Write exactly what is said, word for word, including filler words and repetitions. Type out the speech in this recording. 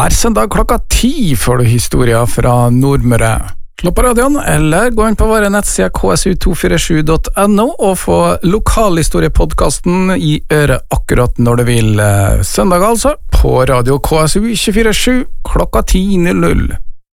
Hver søndag klokka ti får du historier fra Nordmøre. Slå på radioen, eller gå inn på våre nettsider k s u to fire sju punktum n o og få lokalhistoriepodcasten i øret akkurat når du vil. Søndag altså, på radio K S U tjuefire sju klokka ti null null.